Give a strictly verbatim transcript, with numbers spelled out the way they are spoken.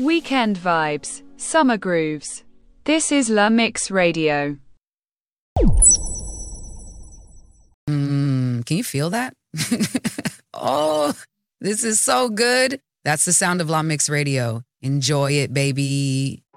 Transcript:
Weekend vibes, summer grooves. This is La Mix Radio. Mm, can you feel that? Oh, this is so good. That's the sound of La Mix Radio. Enjoy it, baby.